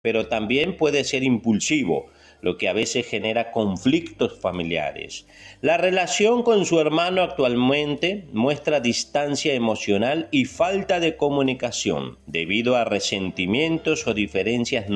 pero también puede ser impulsivo, lo que a veces genera conflictos familiares. La relación con su hermano actualmente muestra distancia emocional y falta de comunicación debido a resentimientos o diferencias